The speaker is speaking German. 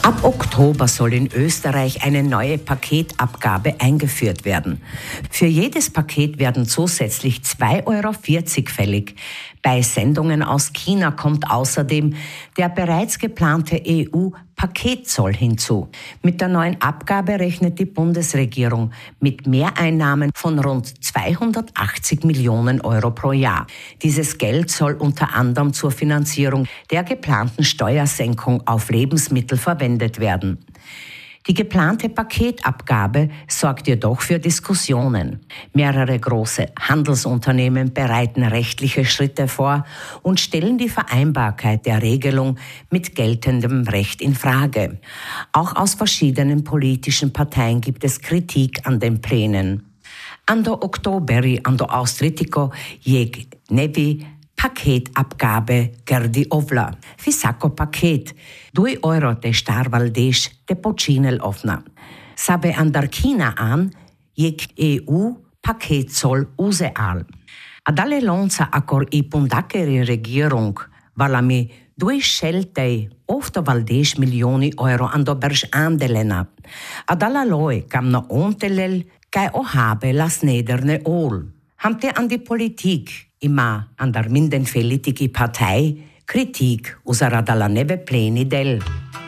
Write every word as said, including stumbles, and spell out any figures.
Ab Oktober soll in Österreich eine neue Paketabgabe eingeführt werden. Für jedes Paket werden zusätzlich zwei Euro vierzig fällig. Bei Sendungen aus China kommt außerdem der bereits geplante E U-Paketzoll hinzu. Mit der neuen Abgabe rechnet die Bundesregierung mit Mehreinnahmen von rund zweihundertachtzig Millionen Euro pro Jahr. Dieses Geld soll unter anderem zur Finanzierung der geplanten Steuersenkung auf Lebensmittel verwendet werden. Die geplante Paketabgabe sorgt jedoch für Diskussionen. Mehrere große Handelsunternehmen bereiten rechtliche Schritte vor und stellen die Vereinbarkeit der Regelung mit geltendem Recht in Frage. Auch aus verschiedenen politischen Parteien gibt es Kritik an den Plänen. Ando oktoberi, ando austritiko, jeg nevi paketabgabe Gerdi Ovla. Fisako paket. Dui euro te starvaldesh te počinel ovna. Sabe andar China an, jek E U-Paketzoll useal. Adale lonza akor i pundakeri regierung, valami dui sceltei ofta valdesh milioni euro ando berž andelena. Adala loe kam na ontelel, kai o habe las nederne ol. Hamte an die Politik, ima an der mindenfelitiki partei, kritik usara dalla neve pleni del.